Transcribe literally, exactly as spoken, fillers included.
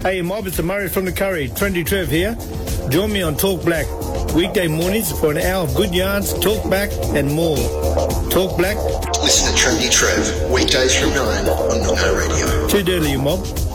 Hey Mob, it's the Murray from the Curry. Trendy Trev here. Join me on Talk Black. Weekday mornings for an hour of good yarns, talk back and more. Talk Black. Listen to Trendy Trev, weekdays from nine on Nongo Radio. Too dirty, you mob.